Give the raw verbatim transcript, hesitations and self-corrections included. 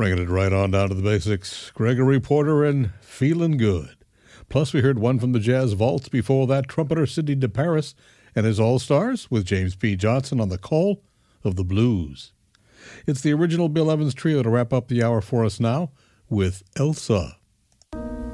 Bringing it right on down to the basics. Gregory Porter and Feeling Good. Plus, we heard one from the Jazz Vaults. Before that, trumpeter Sidney DeParis and his All-Stars with James P. Johnson on the Call of the Blues. It's the original Bill Evans Trio to wrap up the hour for us now with Elsa.